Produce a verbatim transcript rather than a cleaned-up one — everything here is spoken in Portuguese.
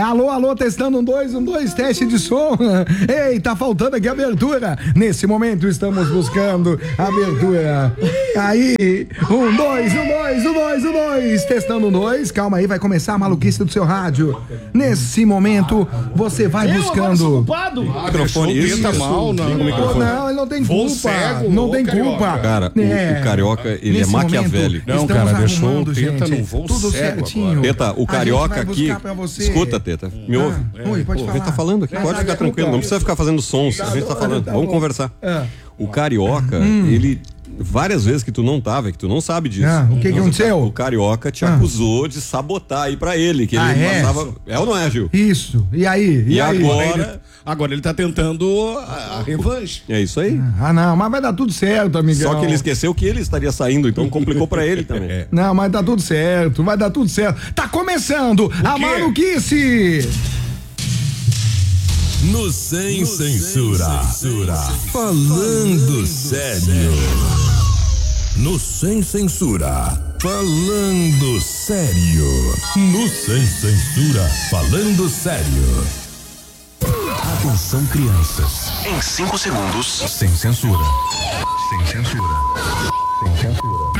Alô, alô, testando um dois, um dois, teste de som. Ei, tá faltando aqui a abertura. Nesse momento estamos buscando a abertura. Aí, um, dois, um, dois, um, dois, um, dois. Testando um dois. Calma aí, vai começar a maluquice do seu rádio. Nesse momento, você vai Eu buscando. Ah, o microfone isso, tá mal, não. Não, ele não tem Vou culpa. cego, não ô, tem carioca. culpa. Cara, o- É. o carioca, ele é Nesse maquiavélico. momento, Não, estamos cara, deixou arrumando, o Teta gente, num voo tudo cego certinho. agora. Teta, o A carioca gente vai aqui. buscar pra você. Escuta, Teta, me ouve. Ah, oi, pode Pô, a falar. gente tá falando aqui, pode ficar tranquilo, não precisa ficar fazendo sons. A gente tá falando, tá vamos bom. conversar. Ah. O carioca, ele. Várias vezes que tu não tava, que tu não sabe disso. Ah, o que que Mas aconteceu? O carioca te Ah. acusou de sabotar aí pra ele, que ele Ah, é? passava. É ou não é, Gil? Isso. E aí? E, E aí? agora. Agora ele tá tentando a, a revanche. É isso aí. Ah, não, mas vai dar tudo certo, amigão. Só que ele esqueceu que ele estaria saindo, então complicou pra ele também. Não, mas tá tudo certo, vai dar tudo certo. Tá começando a quê? maluquice. No Sem Censura. Falando sério. No Sem Censura. Falando sério. No Sem Censura. Falando sério. Atenção, crianças. Em cinco segundos. Sem censura. Sem censura. Sem censura.